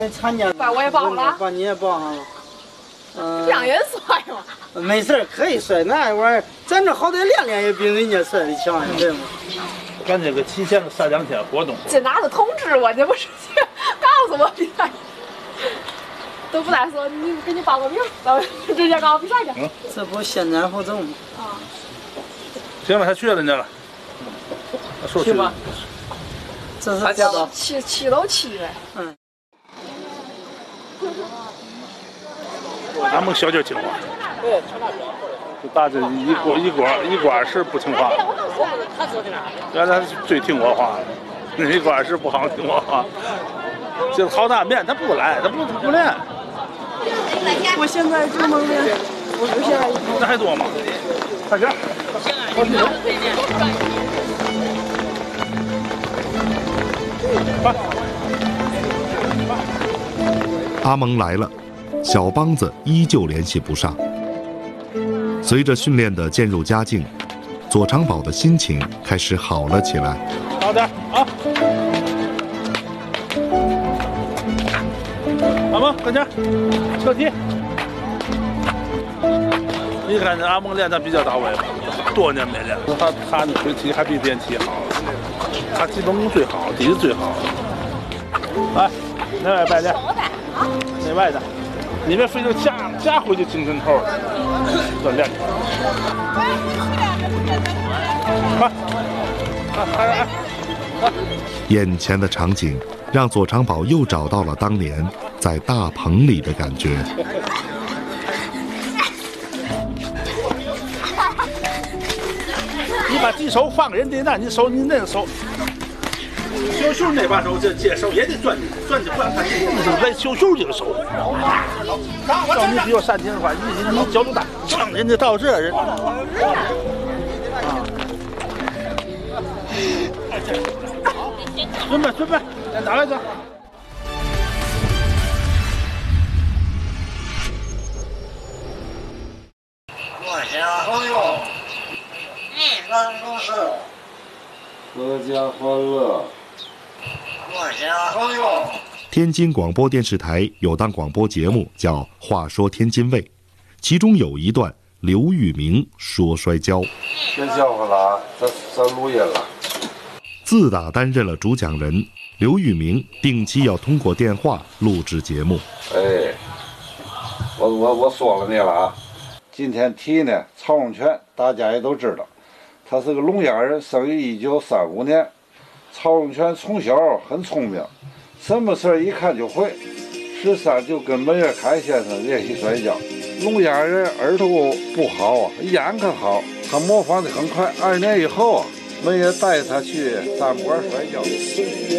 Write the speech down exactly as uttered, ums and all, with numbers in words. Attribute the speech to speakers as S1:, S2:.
S1: 参加，
S2: 把我也报了，
S1: 把你也报上了。嗯，
S2: 这样也帅吗？
S1: 没事，可以帅，那玩意儿咱这好歹练练也比人家帅的强，对吗？
S3: 咱这个提前个三两天活动。
S2: 这哪是通知我，这不是告诉我比赛，都不带说你给你报个名，咱们直接告诉比赛去。
S1: 嗯，这不先斩后奏吗？
S2: 啊。
S3: 行了，他去人家了。说
S1: 去吧。这是多少？
S2: 七七楼七呗。
S1: 嗯。
S3: 俺们小弟听话。对，就打这一锅一锅一锅是不听话。原来是最听我话的，那一锅是不好听我话。这好大面他不来，他不不练。
S2: 我现在就能练，我就现在。
S3: 那还多吗？快点。快去。
S4: 阿蒙来了，小梆子依旧联系不上。随着训练的渐入佳境，左长宝的心情开始好了起来。
S3: 好点啊！阿蒙，快点，撤题。你看这阿蒙练的比较到位吧？多年没练，他他那腿踢还比别人踢好，他基本功最好，底子最好。来，内外摆练，内外的，你别非得夹夹回去精神头了，锻炼。快，快，快点！
S4: 眼前的场景让左长宝又找到了当年在大棚里的感觉。
S3: 你把地手放人家那，你手你那手，小袖那把手这这手也得转进去，转进不让他进，来小袖这个手。要你比我善情的话，你你角度大，呛人家到这人。准备准备，再打来着。
S5: 我家朋友，一般都是
S6: 阖家欢乐。
S5: 我家朋友。
S4: 天津广播电视台有档广播节目叫《话说天津卫》，其中有一段刘玉明说摔跤。
S6: 别叫唤了啊，咱咱录音了。
S4: 自打担任了主讲人，刘玉明定期要通过电话录制节目。
S6: 哎，我我我说了你了啊！今天提呢，曹永全大家也都知道，他是个聋哑人，生于一九三五年。曹永全从小很聪明，什么事儿一看就会。十三就跟门月凯先生练习摔跤。聋哑人耳朵不好啊，眼可好，他模仿的很快。二年以后啊，门月带他去站馆摔跤。